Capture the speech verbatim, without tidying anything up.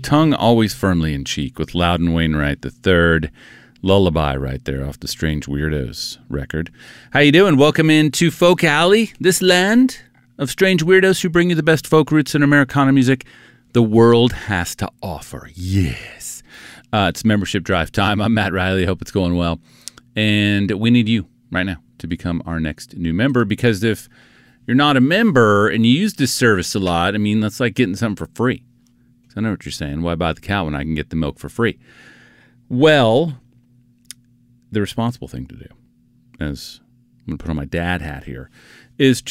Tongue Always Firmly in Cheek with Loudon Wainwright the third. Lullaby right there off the Strange Weirdos record. How you doing? Welcome into Folk Alley, this land of strange weirdos who bring you the best folk roots and Americana music the world has to offer. Yes. Uh, it's membership drive time. I'm Matt Riley. Hope it's going well. And we need you right now to become our next new member, because if you're not a member and you use this service a lot, I mean, that's like getting something for free. So I know what you're saying. Why buy the cow when I can get the milk for free? Well, the responsible thing to do, as I'm going to put on my dad hat here, is